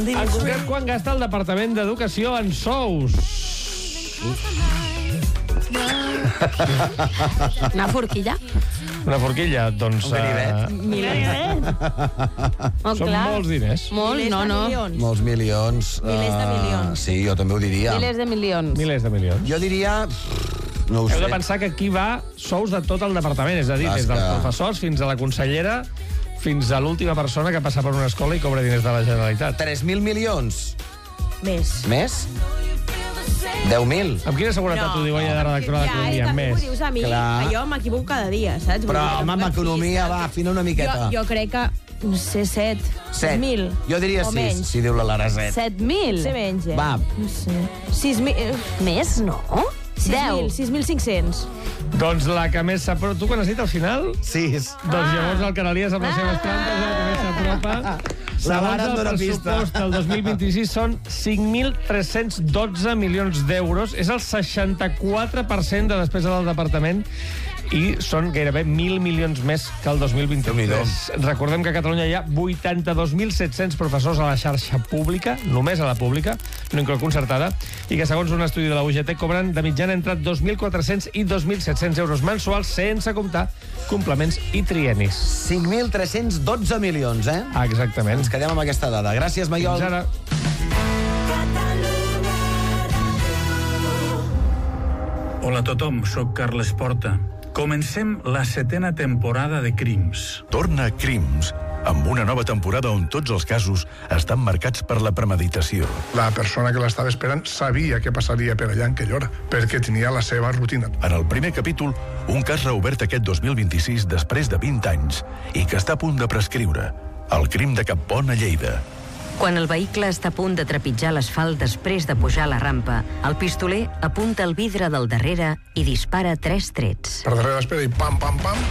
En concret, quan gasta el Departament d'Educació en sous? Una forquilla? Una forquilla? Doncs... Un ganivet. Són molts diners. Molts, no. Molts milions. Milers de milions. Sí, jo també ho diria. Milers de milions. Milers de milions. Jo diria... No ho sé. Heu de pensar que aquí va sous de tot el departament, és a dir, des dels professors fins a la consellera, fins a l'última persona que passa per una escola i cobra diners de la Generalitat. 3.000 milions. Més. Més? 10.000. Amb quina seguretat ho diu ella de redactora d'Economia? Ho Més. dius a mi, Clar. que jo m'equivoco cada dia, saps? Però, home, amb economia, va, afina una miqueta. Jo crec que, no sé, 7.000. Jo diria 6, si diu la Lara 7. 7.000? Sé menys, eh? Va. No sé. 6.000... Més, no? 10. 6.500. Doncs la que més s'apropa... Tu quan has dit al final? 6. Doncs llavors el Canalies amb les seves trampes és el que més s'apropa. La Lara em dóna pista. Segons el pressupost del 2026 són 5.312 milions d'euros. És el 64% de despesa del departament i són gairebé 1.000 milions més que el 2023. Recordem que a Catalunya hi ha 82.700 professors a la xarxa pública, només a la pública, no inclou concertada, i que segons un estudi de la UGT cobren de mitjana entre 2.400 i 2.700 euros mensuals, sense comptar complements i trienis. 5.312 milions, eh? Ah, exactament. Ens quedem amb aquesta dada. Gràcies, Maiol. Fins ara. Hola a tothom, sóc Carles Porta. Comencem la 7a temporada de Crims. Torna Crims, amb una nova temporada on tots els casos estan marcats per la premeditació. La persona que l'estava esperant sabia què passaria per allà en aquella hora, perquè tenia la seva rutina. En el primer capítol, un cas reobert aquest 2026 després de 20 anys i que està a punt de prescriure. El crim de Capbon a Lleida. Quan el vehicle està a punt de trepitjar l'asfalt després de pujar la rampa, el pistoler apunta el vidre del darrere i dispara 3 trets. Per darrere l'espera i pam, pam, pam.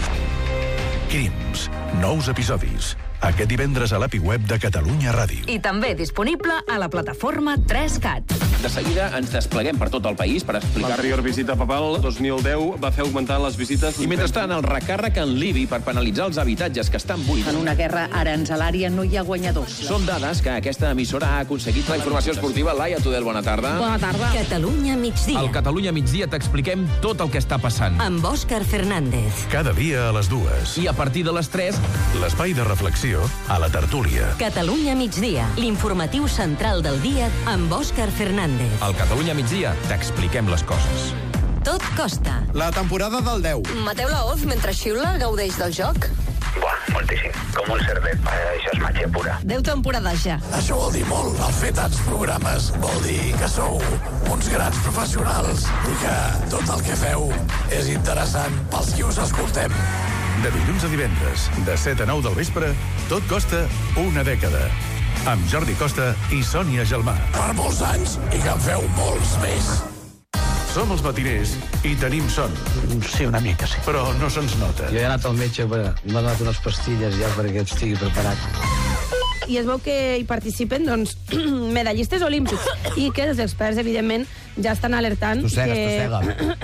Crims. Nous episodis. Aquest divendres a l'API web de Catalunya Ràdio. I també disponible a la plataforma 3CAT. De seguida ens despleguem per tot el país per explicar... L'anterior visita papal, 2010, va fer augmentar les visites... I mentrestant, el recàrrec en l'IBI per penalitzar els habitatges que estan buits. En una guerra aranzelària no hi ha guanyadors. Són dades que aquesta emissora ha aconseguit. La informació esportiva, Laia Tudel, bona tarda. Bona tarda. Catalunya migdia. Al Catalunya migdia t'expliquem tot el que està passant. Amb Òscar Fernández. Cada dia a les 2. I a partir de les 3... L'espai de reflexió a la tertúlia. Catalunya migdia. L'informatiu central del dia amb Òscar Fernández. Al Catalunya migdia t'expliquem les coses. Tot costa. La temporada del 10. Mateu Laoz, mentre xiula, gaudeix del joc? Buah, moltíssim. Com un cerdet. Això és màgia pura. 10 temporades ja. Això vol dir molt. Al fer tants programes vol dir que sou uns grans professionals i que tot el que feu és interessant pels qui us escoltem. De dilluns a divendres, de 7 a 9 del vespre, tot costa una dècada. Amb Jordi Costa i Sònia Gelmà. Per molts anys i que en feu molts més. Som els matiners i tenim son. Sí, una mica, sí. Però no se'ns nota. Jo he anat al metge, m'ha donat unes pastilles ja perquè estigui preparat. I es veu que hi participen, doncs, medallistes olímpics. I que els experts, evidentment, ja estan alertant Tossega.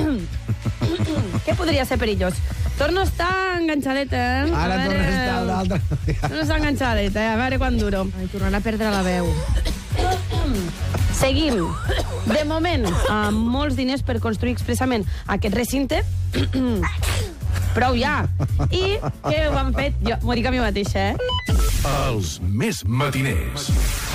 que podria ser perillós. Torno a estar enganxadeta, eh? Ara torna a estar una altra. Torno a estar enganxadeta, a veure quan duro. Ai, tornarà a perdre la veu. Seguim. De moment, amb molts diners per construir expressament aquest recinte. Prou ja. I què ho han fet? Jo m'ho dic a mi mateixa, eh? Els més matiners.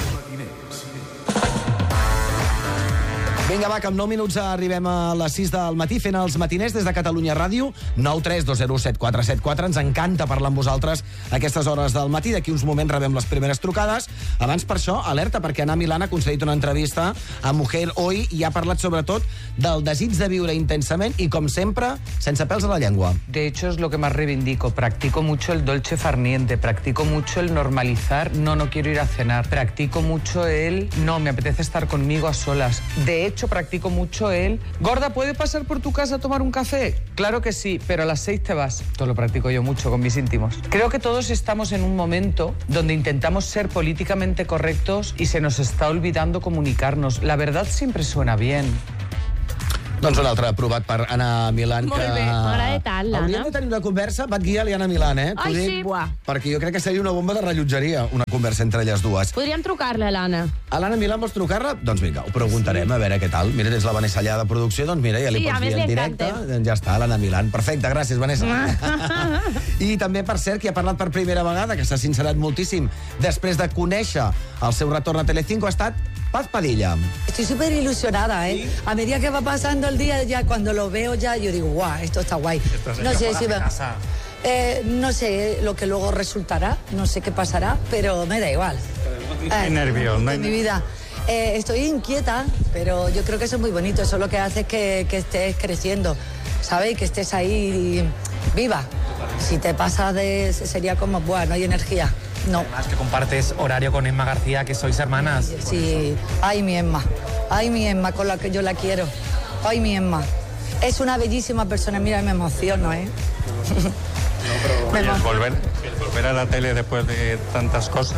Vinga, va, que en 9 minuts arribem a les 6 del matí fent els matiners des de Catalunya Ràdio, 932074474. Ens encanta parlar amb vosaltres a aquestes hores del matí. D'aquí uns moments rebem les primeres trucades. Abans, per això, alerta, perquè Ana Milán ha concedit una entrevista a Mujer Hoy i ha parlat sobretot del desig de viure intensament i, com sempre, sense pèls a la llengua. De hecho, es lo que más reivindico. Practico mucho el dolce farniente, practico mucho el normalizar, no quiero ir a cenar, practico mucho el no, me apetece estar conmigo a solas. De hecho, practico mucho el gorda, ¿puede pasar por tu casa a tomar un café? Claro que sí, pero a las 6 te vas. Esto lo practico yo mucho con mis íntimos. Creo que todos estamos en un momento donde intentamos ser políticamente correctos y se nos está olvidando comunicarnos. La verdad siempre suena bien. Doncs un altre aprovat per Anna Milán. Molt bé, m'agrada tant, l'Anna. Hauríem de tenir una conversa, Batguial i Anna Milán, eh? Ai, sí. Perquè jo crec que seria una bomba de rellotgeria, una conversa entre elles dues. Podríem trucar-la, a l'Anna. A l'Anna Milán vols trucar-la? Doncs vinga, ho preguntarem, a veure què tal. Mira, és la Vanessa allà de producció, doncs mira, ja li pots dir en directe. Doncs ja està, l'Anna Milán. Perfecte, gràcies, Vanessa. I també, per cert, qui ha parlat per primera vegada, que s'ha sincerat moltíssim, després de conèixer el seu retorn a Telecinco, ha estat Paz Padilla. Estoy súper ilusionada, ¿eh? A medida que va pasando el día, ya cuando lo veo ya, yo digo, guau, esto está guay. No sé si no sé lo que luego resultará, no sé qué pasará, pero me da igual. No hay nervios, no hay... En mi vida. Estoy inquieta, pero yo creo que eso es muy bonito. Eso lo que hace es que estés creciendo, ¿sabes? Que estés ahí viva. Si te pasa sería como, buah, no hay energía. No. Además que compartes horario con Emma García, que sois hermanas. Sí, ay mi Emma, con la que yo la quiero. Ay mi Emma, es una bellísima persona, mira, me emociono, ¿eh? Oye, el volver a la tele después de tantas cosas,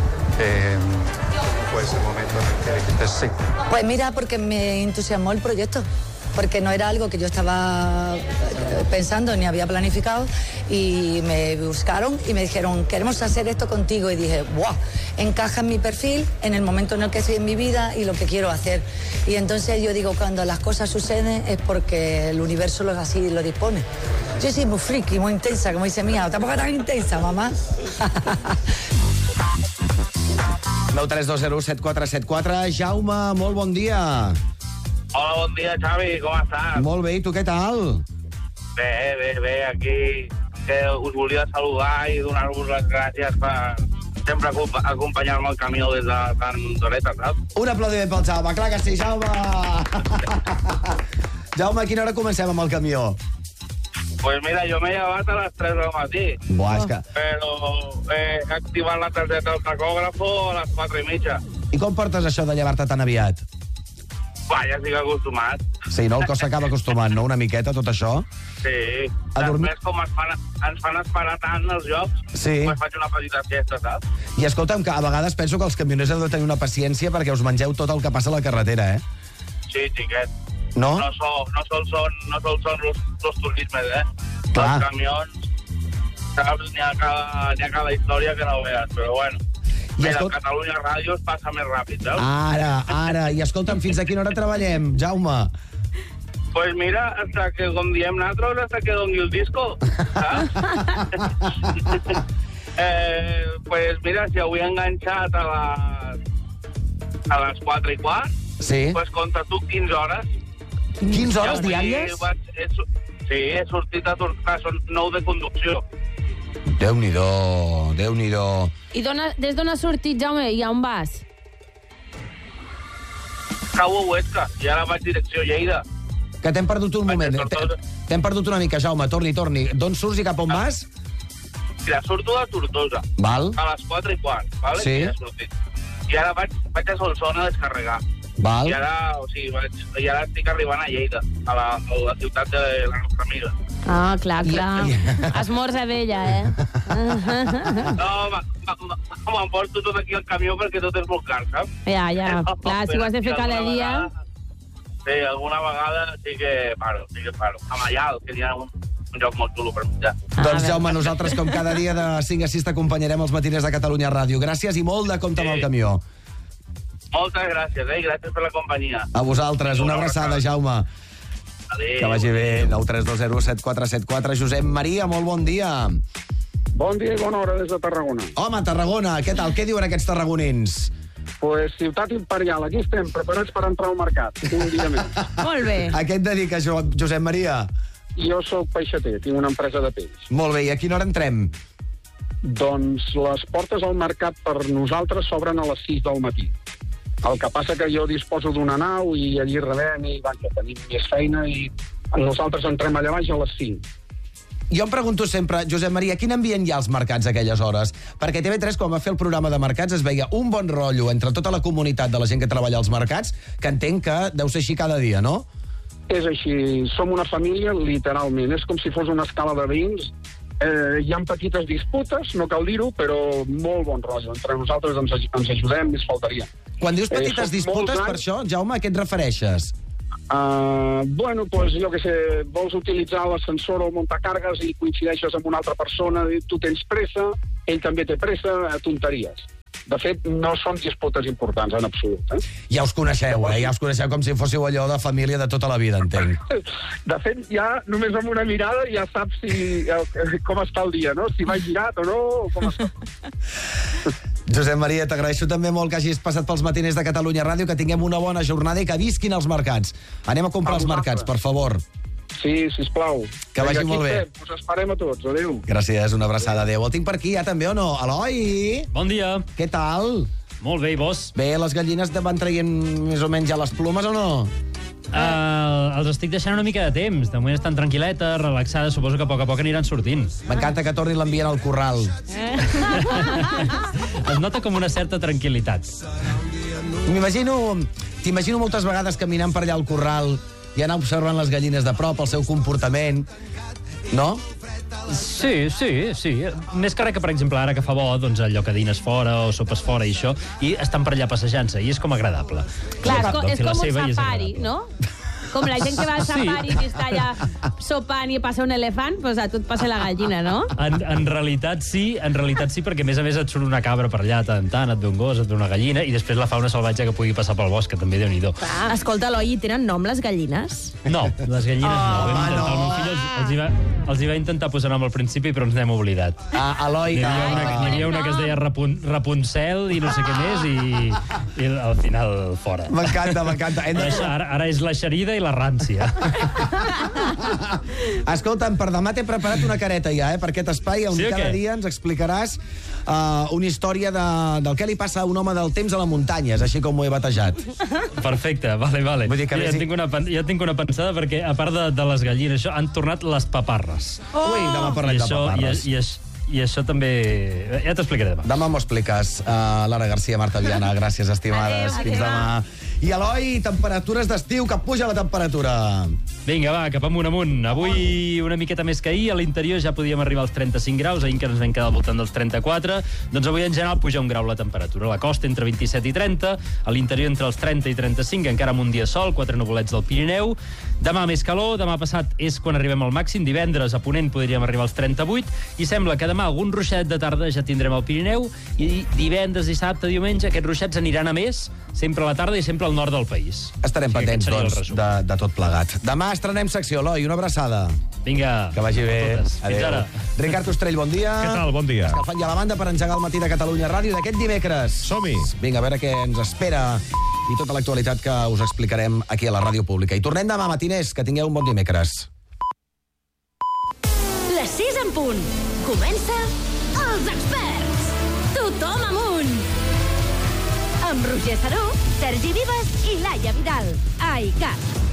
fue ese momento en el que dijiste sí. Pues mira, porque me entusiasmó el proyecto. Porque no era algo que yo estaba pensando ni había planificado, y me buscaron y me dijeron, queremos hacer esto contigo, y dije, ¡buah! Encaja en mi perfil, en el momento en el que estoy en mi vida y lo que quiero hacer. Y entonces yo digo, cuando las cosas suceden es porque el universo así lo dispone. Yo soy muy friki, muy intensa, como dice Mía, tampoco tan intensa, mamá. 932017474. Jaume, molt bon dia. Hola, bon dia, Xavi, com estàs? Molt bé, i tu què tal? Bé, aquí que us volia saludar i donar-vos les gràcies per sempre acompanyar-me al camió des de tan d'horeta, saps? Un aplaudiment pel Jaume, clar que sí, Jaume! Jaume, a quina hora comencem amb el camió? Pues mira, jo m'he llevat a les 3 del matí. Buah, és que... Però he activat la targeta del tacògrafo a les 4:30. I com portes això de llevar-te tan aviat? Va, ja estic acostumat. Sí, no? El cos s'acaba acostumant, no? Una miqueta, tot això? Sí. Després, com ens fan esperar tant els jocs, sí. Pues faig una petita siesta, saps? I escolta'm, que a vegades penso que els camioners heu de tenir una paciència perquè us mengeu tot el que passa a la carretera, eh? Sí, xiquet. No? No sols són los turismes, eh? Clar. Els camions, saps? N'hi ha cada història que no veus, però bueno. Mira, a Catalunya Ràdio es passa més ràpid, veus? Ara. I escolta'm, fins a quina hora treballem, Jaume? Pues mira, hasta que, com diem nosaltres, hasta que doni el disco, saps? Pues mira, si avui he enganxat a les 4:15, sí. Pues compta tu 15 hores. 15 hores diàries? Sí, he sortit a tornar, són 9 de conducció. Déu-n'hi-do. I des d'on has sortit, Jaume, i on vas? Cau a Huesca, i ara vaig direcció Lleida. Que t'hem perdut un moment. T'hem perdut una mica, Jaume, torni. D'on surts i cap on vas? Mira, surto de Tortosa. Val. A les 4:15, vale? Sí. I ara vaig a Solsona a descarregar. Val. I ara estic arribant a Lleida, a la ciutat de la nostra amiga. Ah, clar. Esmorza vella, eh? No, m'emporto tot aquí al camió perquè tot és molt car, saps? Ja. Clar, si ho has de fer cada dia... Sí, alguna vegada sí que paro. A Mallal, que hi ha un lloc molt xulo per menjar. Doncs, Jaume, nosaltres, com cada dia de 5 a 6, t'acompanyarem als matiners de Catalunya Ràdio. Gràcies i molt de compte amb el camió. Moltes gràcies, gràcies per la companyia. A vosaltres, una abraçada, Jaume. Adéu. Que vagi bé. 932017474. Josep Maria, molt bon dia. Bon dia i bona hora des de Tarragona. Home, Tarragona, què tal? Què diuen aquests tarragonins? Pues Ciutat Imperial, aquí estem, preparats per entrar al mercat. Un dia més. Molt bé. A què et dediques, Josep Maria? Jo sóc peixater, tinc una empresa de peix. Molt bé, i a quina hora entrem? Doncs les portes al mercat per nosaltres s'obren a les 6 del matí. El que passa que jo disposo d'una nau i allí rebem i que tenim més feina i nosaltres entrem allà baix a les 5. Jo em pregunto sempre, Josep Maria, quin ambient hi ha als mercats a aquelles hores? Perquè TV3, quan va fer el programa de mercats, es veia un bon rotllo entre tota la comunitat de la gent que treballa als mercats, que entenc que deu ser així cada dia, no? És així, som una família, literalment. És com si fos una escala de veïns. Hi ha petites disputes, no cal dir-ho, però molt bon rotllo. Entre nosaltres ens ajudem, més faltaria. Quan dius petites disputes, per això, Jaume, a què et refereixes? Bueno, doncs jo què sé, vols utilitzar l'ascensor o el muntacargues i coincideixes amb una altra persona, i tu tens pressa, ell també té pressa, tonteries. De fet, no són disputes importants, en absolut. Ja us coneixeu, ja us coneixeu com si fóssiu allò de família de tota la vida, entenc. De fet, ja només amb una mirada ja saps com està el dia, no? Si va girat o no, o com està. Josep Maria, t'agraeixo també molt que hagis passat pels matiners de Catalunya Ràdio, que tinguem una bona jornada i que visquin els mercats. Anem a comprar als mercats, per favor. Sí, sisplau. Que vagi molt bé. Us esperem a tots. Adéu. Gràcies, una abraçada. Adéu. El tinc per aquí, ja també, o no? Eloi! Bon dia. Què tal? Molt bé, i vos? Bé, les gallines van traient més o menys ja les plomes o no? Els estic deixant una mica de temps. De moment estan tranquil·letes, relaxades. Suposo que a poc aniran sortint. M'encanta que torni l'ambient al corral. Es nota com una certa tranquil·litat. T'imagino moltes vegades caminant per allà al corral i anar observant les gallines de prop, el seu comportament, no? Sí. Més que res que, per exemple, ara que fa bo, doncs allò que dines fora o sopes fora i això, i estan per allà passejant-se, i és com agradable. Clar, és com un safari, no? Com la gent que va al safari i està allà sopant i passa un elefant, doncs a tu et passa la gallina, no? En realitat sí, perquè a més et surt una cabra per allà tant, et ve un gos, et ve una gallina, i després la fauna salvatge que pugui passar pel bosc, que també Déu-n'hi-do. Escolta, Eloi, tenen nom les gallines? No, les gallines no. El meu fill els hi va intentar posar nom al principi, però ens n'hem oblidat. Eloi... Hi havia una que es deia Rapunzel i no sé què més, i al final fora. M'encanta. Ara és la xerida i la rància. Escolta'm, per demà t'he preparat una careta ja, per aquest espai, on cada dia ens explicaràs una història del que li passa a un home del temps a la muntanya, és així com ho he batejat. Perfecte, vale. Vull dir que ja tinc una pensada, perquè a part de les gallines, això, han tornat les paparres. Ui, demà parlem de paparres. I això també... Ja t'explicaré demà. Demà m'ho expliques. Lara Garcia, Marta Viana, gràcies, estimades. Fins demà. I Eloi, temperatures d'estiu, que puja la temperatura. Vinga, va, cap amunt. Avui una miqueta més que ahir, a l'interior ja podíem arribar als 35 graus, ahir que ens vam quedar al voltant dels 34, doncs avui en general puja un grau la temperatura. La costa entre 27 i 30, a l'interior entre els 30 i 35, encara amb un dia sol, 4 nuvolets del Pirineu. Demà més calor, demà passat és quan arribem al màxim, divendres a Ponent podríem arribar als 38, i sembla que demà algun ruixet de tarda ja tindrem al Pirineu, i divendres, dissabte, diumenge, aquests ruixets aniran a més, sempre a la tarda i sempre al nord del país. Estarem pendents, doncs, de tot plegat. Demà estrenem secció, Eloi, una abraçada. Vinga. Que vagi bé. Fins ara. Ricard Ostrell, bon dia. Què tal? Bon dia. Escalfant ja la banda per engegar el matí de Catalunya Ràdio d'aquest dimecres. Som-hi. Vinga, a veure què ens espera i tota l'actualitat que us explicarem aquí a la Ràdio Pública. I tornem demà, matiners, que tingueu un bon dimecres. Les 6 en punt. Comença Els Experts. Tothom amunt. Amb Roger Saró, Sergi Vives i Laia Vidal. A ICAT.